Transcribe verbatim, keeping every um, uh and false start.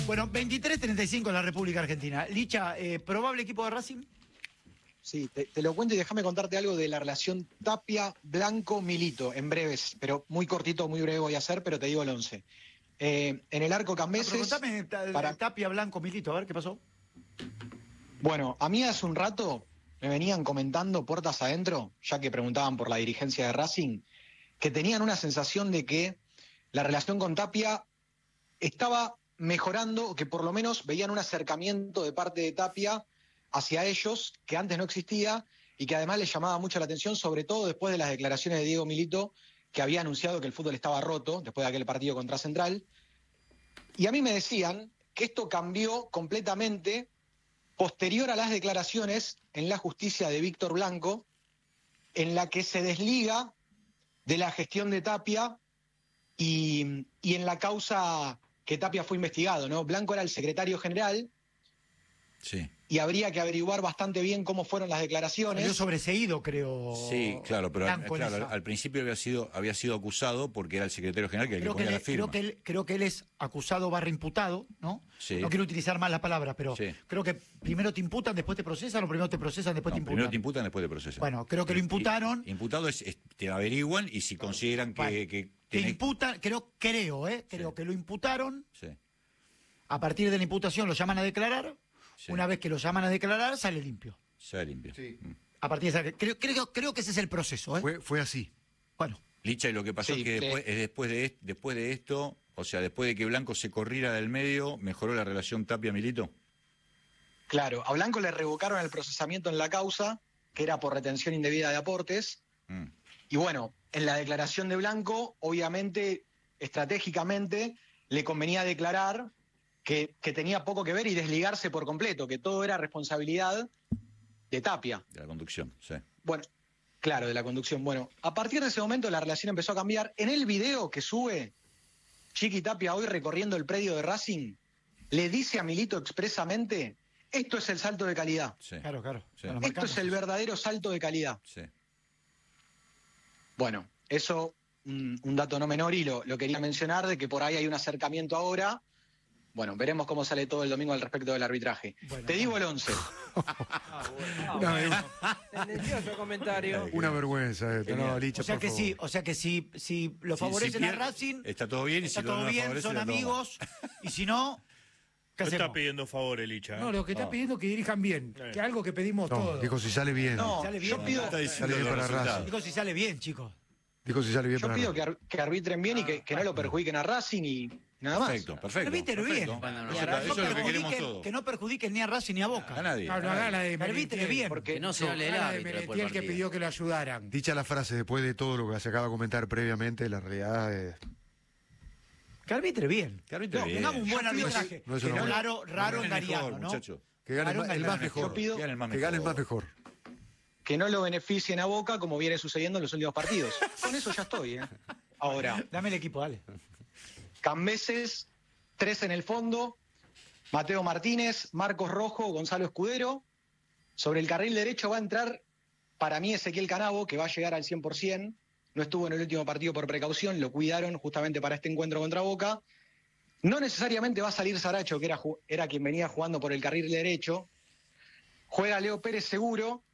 Bueno, veintitrés treinta y cinco en la República Argentina. Licha, eh, ¿probable equipo de Racing? Sí, te, te lo cuento y déjame contarte algo de la relación Tapia-Blanco-Milito, en breves, pero muy cortito, muy breve voy a hacer, pero te digo el once. Eh, en el arco Cambeses... No, preguntame, ta, para... Tapia, Blanco, Milito, a ver qué pasó. Bueno, a mí hace un rato me venían comentando puertas adentro, ya que preguntaban por la dirigencia de Racing, que tenían una sensación de que la relación con Tapia estaba mejorando, o que por lo menos veían un acercamiento de parte de Tapia hacia ellos, que antes no existía, y que además les llamaba mucho la atención, sobre todo después de las declaraciones de Diego Milito, que había anunciado que el fútbol estaba roto, después de aquel partido contra Central. Y a mí me decían que esto cambió completamente posterior a las declaraciones en la justicia de Víctor Blanco, en la que se desliga de la gestión de Tapia y, y en la causa que Tapia fue investigado, ¿no? Blanco era el secretario general. Sí. Y habría que averiguar bastante bien cómo fueron las declaraciones. Salió sobreseído, creo. Sí, claro, pero Blanco, claro, al, al principio había sido, había sido acusado porque era el secretario general que, creo que ponía que la le, firma. creo, que él, creo que él es acusado barra imputado, ¿no? Sí. No quiero utilizar más las palabras, pero Sí. creo que primero te imputan, después te procesan, o primero te procesan, después No, te imputan. primero te imputan, después te procesan. Bueno, creo que lo imputaron. Y, imputado es, es- te averiguan y si consideran que... Vale. que Te tenés- imputan, creo, creo, ¿eh? Creo Sí. que lo imputaron. Sí, A partir de la imputación lo llaman a declarar. sí. Una vez que lo llaman a declarar, sale limpio. Se limpio. Sí. Mm. A partir de esa, creo, creo, creo que ese es el proceso, ¿eh? Fue, fue así. Bueno, Licha, y lo que pasó Sí, es que sí. después, es después, de, est- después de esto, o sea, después de que Blanco se corriera del medio, ¿mejoró la relación Tapia-Milito? Claro, a Blanco le revocaron el procesamiento en la causa, que era por retención indebida de aportes. Mm. Y bueno, en la declaración de Blanco, obviamente, estratégicamente, le convenía declarar que, que tenía poco que ver y desligarse por completo, que todo era responsabilidad de Tapia. De la conducción, sí. Bueno, claro, de la conducción. Bueno, a partir de ese momento la relación empezó a cambiar. En el video que sube Chiqui Tapia hoy recorriendo el predio de Racing, le dice a Milito expresamente, esto es el salto de calidad. Sí, claro, claro. Sí. Lo Esto marcamos. es el verdadero salto de calidad. sí. Bueno, eso, un, un dato no menor y lo, lo quería mencionar, de que por ahí hay un acercamiento ahora. Bueno, veremos cómo sale todo el domingo al respecto del arbitraje. Bueno, Te digo el once. Ah, bueno. Una, Ah, ver- bueno. Tendencioso comentario. una vergüenza esto, no, Licha, O sea por que favor. sí, o sea que si, si lo Si- favorece si a pier- Racing, Está todo bien y está si no todo lo bien, favorece, son la toma. amigos, y si no, ¿qué No está hacemos? pidiendo favores, Licha. ¿eh? No, lo que está No. pidiendo es que dirijan bien, Eh. que algo que pedimos No, todos. dijo si sale bien. No, Sale yo bien. pido, Está diciendo Sale bien los para resultados. Racing. Digo si sale bien, chicos. Dijo si sale bien yo para pido Racing. que, ar- que arbitren bien y que, que no lo perjudiquen a Racing y nada más. Perfecto, perfecto. Arbitre bien. perfecto. Bueno, no, Eso, no, está- no eso es lo que queremos perjudiquen- todos. que no perjudiquen ni a Racing ni a Boca. A nadie. No, a no nadie. haga la de Que arbitre Merentiel, bien. Porque Que no se no, hable el haga la de árbitro después del Merentiel que partido. pidió que lo ayudaran. Dicha la frase, después de todo lo que se acaba de comentar previamente, la realidad es... Que arbitre bien. Que arbitre No, bien. tengamos un buen No es- arbitraje. no es Que una no buena- raro, raro Gane el engariano, mejor, ¿no? muchacho. Que gane el, Raro ma- el engariano. más mejor. Yo pido Que gane el más Que gane el mejor. más mejor. que no lo beneficien a Boca como viene sucediendo en los últimos partidos. Con eso ya estoy, ¿eh? Ahora, Dame el equipo, dale. Cambeses, tres en el fondo, Mateo Martínez, Marcos Rojo, Gonzalo Escudero. Sobre el carril derecho va a entrar, para mí, Ezequiel Canavo, que va a llegar al cien por ciento. No estuvo en el último partido por precaución, lo cuidaron justamente para este encuentro contra Boca. No necesariamente va a salir Saracho, que era, ju- era quien venía jugando por el carril derecho. Juega Leo Pérez seguro,